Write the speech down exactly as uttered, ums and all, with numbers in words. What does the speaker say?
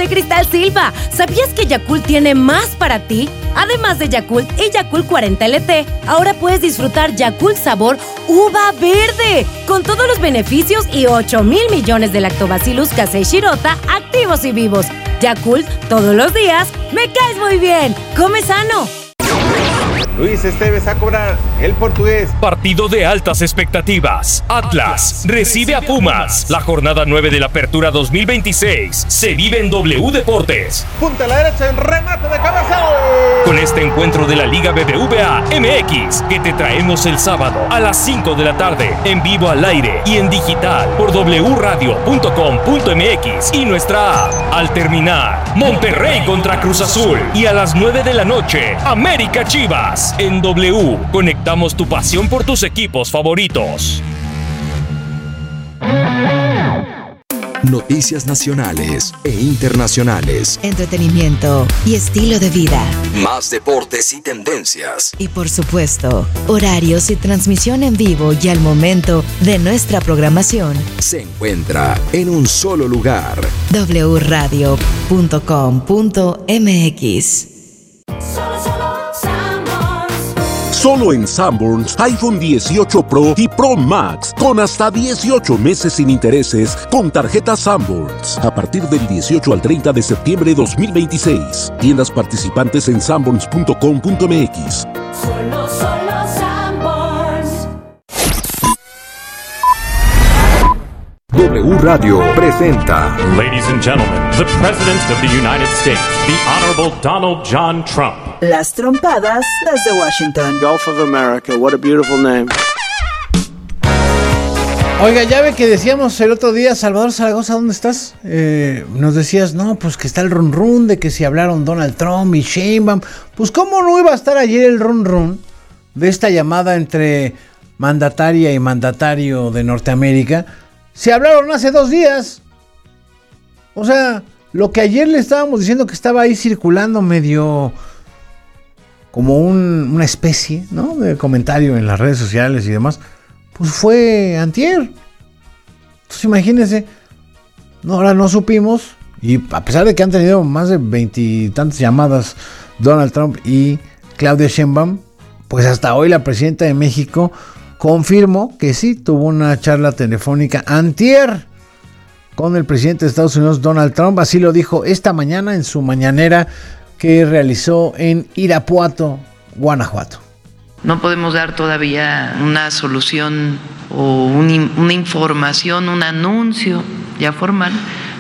soy Cristal Silva. ¿Sabías que Yakult tiene más para ti? Además de Yakult y Yakult cuarenta L T, ahora puedes disfrutar Yakult sabor uva verde, con todos los beneficios y ocho mil millones de lactobacillus casei shirota activos y vivos. Yakult, todos los días, me caes muy bien. Come sano. Luis Esteves a cobrar, el portugués. Partido de altas expectativas. Atlas recibe a Pumas. La jornada nueve de la Apertura dos mil veintiséis se vive en W Deportes. Punta a la derecha en remate de cabeza. Con este encuentro de la Liga B B V A M X que te traemos el sábado a las cinco de la tarde, en vivo al aire y en digital por w radio punto com punto m x y nuestra app. Al terminar, Monterrey contra Cruz Azul y a las nueve de la noche, América Chivas. En W, conectamos tu pasión por tus equipos favoritos. Noticias nacionales e internacionales. Entretenimiento y estilo de vida. Más deportes y tendencias. Y por supuesto, horarios y transmisión en vivo y al momento de nuestra programación. Se encuentra en un solo lugar. w radio punto com punto m x. Solo en Sanborns, iPhone dieciocho Pro y Pro Max, con hasta dieciocho meses sin intereses, con tarjeta Sanborns, a partir del dieciocho al treinta de septiembre de dos mil veintiséis. Tiendas participantes en sanborns punto com punto m x. Solo, solo Sanborns. W Radio presenta. Ladies and gentlemen, the President of the United States, the Honorable Donald John Trump. Las trompadas desde Washington. Gulf of America, what a beautiful name. Oiga, ya ve que decíamos el otro día, Salvador Zaragoza, ¿dónde estás? Eh, nos decías, no, pues que está el run run de que si hablaron Donald Trump y Sheinbaum. Pues cómo no iba a estar ayer el run run de esta llamada entre mandataria y mandatario de Norteamérica. Se hablaron hace dos días. O sea, lo que ayer le estábamos diciendo que estaba ahí circulando medio como un, una especie, ¿no?, de comentario en las redes sociales y demás, pues fue antier. Entonces imagínense, no, ahora no supimos, y a pesar de que han tenido más de veintitantas llamadas Donald Trump y Claudia Sheinbaum, pues hasta hoy la presidenta de México confirmó que sí tuvo una charla telefónica antier con el presidente de Estados Unidos, Donald Trump. Así lo dijo esta mañana en su mañanera que realizó en Irapuato, Guanajuato. No podemos dar todavía una solución o un, una información, un anuncio ya formal